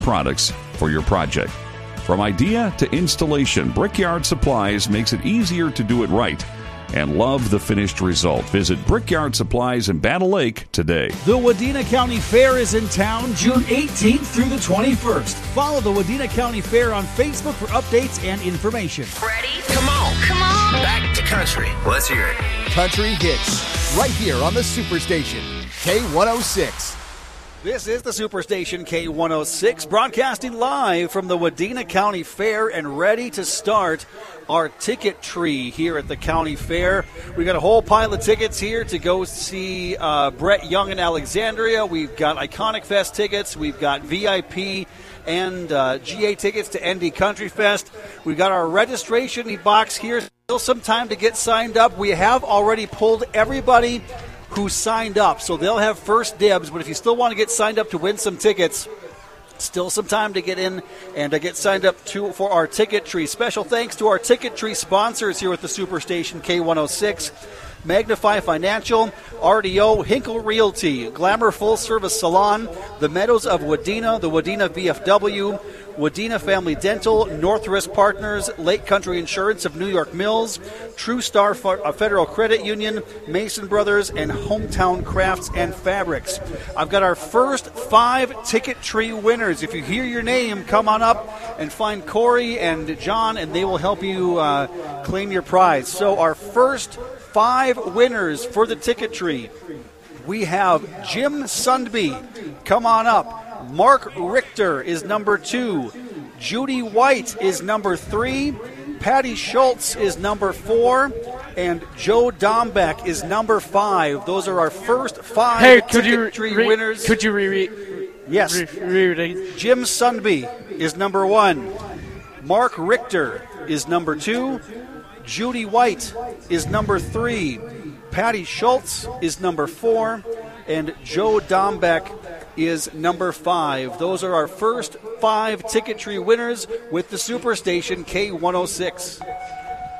products for your project. From idea to installation, Brickyard Supplies makes it easier to do it right and love the finished result. Visit Brickyard Supplies in Battle Lake today. The Wadena County Fair is in town June 18th through the 21st. Follow the Wadena County Fair on Facebook for updates and information. Ready? Come on. Come on. Back to country. Let's hear it. Country hits right here on the Superstation, K106. This is the Superstation K106, broadcasting live from the Wadena County Fair and ready to start our ticket tree here at the County Fair. We've got a whole pile of tickets here to go see Brett Young in Alexandria. We've got Iconic Fest tickets. We've got VIP and GA tickets to ND Country Fest. We've got our registration box here. Still some time to get signed up. We have already pulled everybody who signed up, so they'll have first dibs. But if you still want to get signed up to win some tickets, still some time to get in and to get signed up for our ticket tree. Special thanks to our ticket tree sponsors here at the Superstation K106. Magnify Financial, RDO, Hinkle Realty, Glamour Full Service Salon, the Meadows of Wadena, the Wadena VFW, Wadena Family Dental, Northwest Partners, Lake Country Insurance of New York Mills, True Star Federal Credit Union, Mason Brothers, and Hometown Crafts and Fabrics. I've got our first 5 ticket tree winners. If you hear your name, come on up and find Corey and John, and they will help you claim your prize. So our first 5 winners for the ticket tree. We have Jim Sundby. Come on up. Mark Richter is number 2. Judy White is number 3. Patty Schultz is number 4. And Joe Dombeck is number 5. Those are our first 5 ticket tree winners. Could you reread? Yes. Jim Sundby is number 1. Mark Richter is number 2. Judy White is number 3. Patty Schultz is number 4. And Joe Dombeck is number 5. Those are our first 5 ticket tree winners with the Superstation K106.